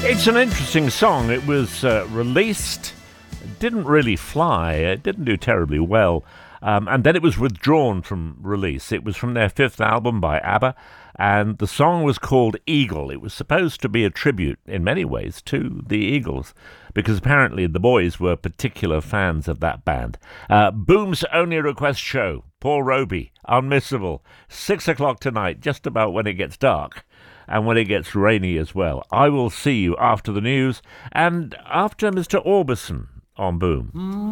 It's an interesting song. It was released, it didn't really fly, it didn't do terribly well, and then it was withdrawn from release. It was from their fifth album by ABBA, and the song was called Eagle. It was supposed to be a tribute, in many ways, to the Eagles, because apparently the boys were particular fans of that band. Boom's Only Request Show, Paul Roby, Unmissable, 6 o'clock tonight, just about when it gets dark. And when it gets rainy as well. I will see you after the news and after Mr. Orbison on Boom.